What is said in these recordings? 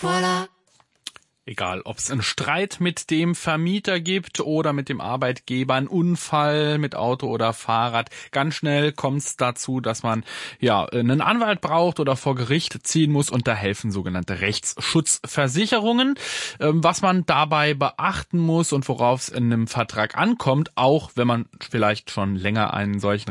Voilà. Egal, ob es einen Streit mit dem Vermieter gibt oder mit dem Arbeitgeber, einen Unfall mit Auto oder Fahrrad. Ganz schnell kommt es dazu, dass man einen Anwalt braucht oder vor Gericht ziehen muss, und da helfen sogenannte Rechtsschutzversicherungen. Was man dabei beachten muss und worauf es in einem Vertrag ankommt, auch wenn man vielleicht schon länger einen solchen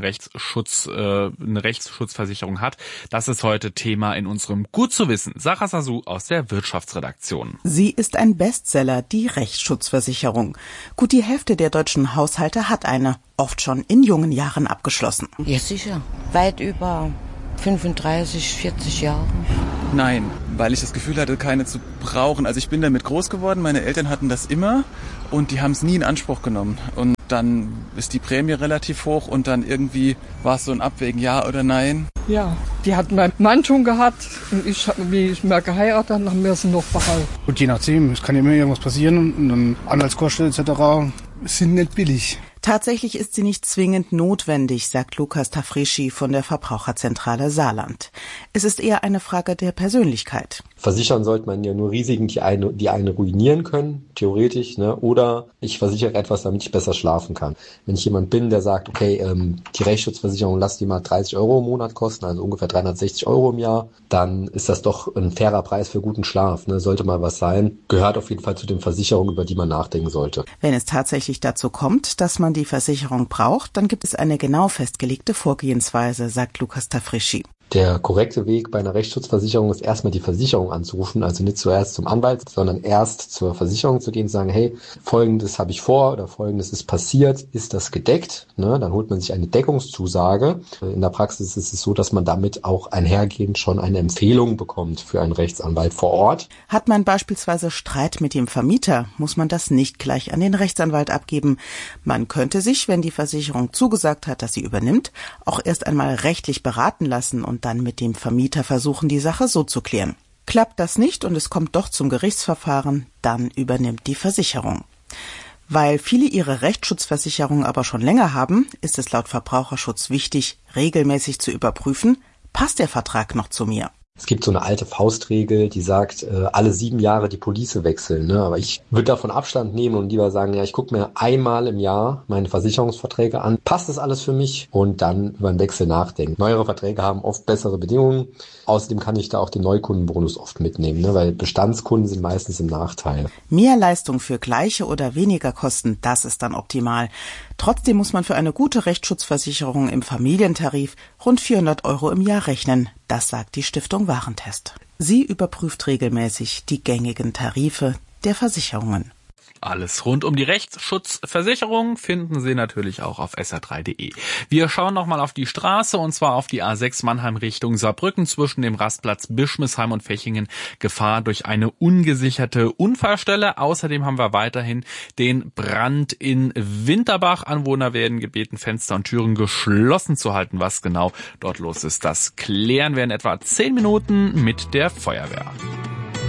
eine Rechtsschutzversicherung hat, das ist heute Thema in unserem Gut zu wissen. Sarah Sasu aus der Wirtschaftsredaktion. Sie ist ein Bestseller, die Rechtsschutzversicherung. Gut die Hälfte der deutschen Haushalte hat eine, oft schon in jungen Jahren abgeschlossen. Ja, sicher. Weit über 35, 40 Jahre. Nein, weil ich das Gefühl hatte, keine zu brauchen. Also ich bin damit groß geworden, meine Eltern hatten das immer und die haben es nie in Anspruch genommen. Und dann ist die Prämie relativ hoch und dann irgendwie war es so ein Abwägen, ja oder nein. Ja, die hat mein Mann schon gehabt und wie ich mal geheiratet habe, haben wir es noch behalten. Und je nachdem, es kann ja immer irgendwas passieren und dann Anwaltskosten etc. sind nicht billig. Tatsächlich ist sie nicht zwingend notwendig, sagt Lukas Tafreschi von der Verbraucherzentrale Saarland. Es ist eher eine Frage der Persönlichkeit. Versichern sollte man ja nur Risiken, die eine ruinieren können, theoretisch, ne? Oder ich versichere etwas, damit ich besser schlafen kann. Wenn ich jemand bin, der sagt, okay, die Rechtsschutzversicherung lass die mal 30 Euro im Monat kosten, also ungefähr 360 Euro im Jahr, dann ist das doch ein fairer Preis für guten Schlaf, ne? Sollte mal was sein. Gehört auf jeden Fall zu den Versicherungen, über die man nachdenken sollte. Wenn es tatsächlich dazu kommt, dass man die Versicherung braucht, dann gibt es eine genau festgelegte Vorgehensweise, sagt Lukas Tafreschi. Der korrekte Weg bei einer Rechtsschutzversicherung ist erstmal die Versicherung anzurufen, also nicht zuerst zum Anwalt, sondern erst zur Versicherung zu gehen und sagen, hey, Folgendes habe ich vor oder Folgendes ist passiert, ist das gedeckt? Ne? Dann holt man sich eine Deckungszusage. In der Praxis ist es so, dass man damit auch einhergehend schon eine Empfehlung bekommt für einen Rechtsanwalt vor Ort. Hat man beispielsweise Streit mit dem Vermieter, muss man das nicht gleich an den Rechtsanwalt abgeben. Man könnte sich, wenn die Versicherung zugesagt hat, dass sie übernimmt, auch erst einmal rechtlich beraten lassen und dann mit dem Vermieter versuchen, die Sache so zu klären. Klappt das nicht und es kommt doch zum Gerichtsverfahren, dann übernimmt die Versicherung. Weil viele ihre Rechtsschutzversicherung aber schon länger haben, ist es laut Verbraucherschutz wichtig, regelmäßig zu überprüfen, passt der Vertrag noch zu mir? Es gibt so eine alte Faustregel, die sagt, alle 7 Jahre die Police wechseln. Ne? Aber ich würde davon Abstand nehmen und lieber sagen, ja, ich gucke mir einmal im Jahr meine Versicherungsverträge an. Passt das alles für mich? Und dann über einen Wechsel nachdenken. Neuere Verträge haben oft bessere Bedingungen. Außerdem kann ich da auch den Neukundenbonus oft mitnehmen, ne? Weil Bestandskunden sind meistens im Nachteil. Mehr Leistung für gleiche oder weniger Kosten, das ist dann optimal. Trotzdem muss man für eine gute Rechtsschutzversicherung im Familientarif rund 400 Euro im Jahr rechnen. Das sagt die Stiftung Warentest. Sie überprüft regelmäßig die gängigen Tarife der Versicherungen. Alles rund um die Rechtsschutzversicherung finden Sie natürlich auch auf sr3.de. Wir schauen nochmal auf die Straße, und zwar auf die A6 Mannheim Richtung Saarbrücken zwischen dem Rastplatz Bischmisheim und Fechingen. Gefahr durch eine ungesicherte Unfallstelle. Außerdem haben wir weiterhin den Brand in Winterbach. Anwohner werden gebeten, Fenster und Türen geschlossen zu halten. Was genau dort los ist, das klären wir in etwa 10 Minuten mit der Feuerwehr.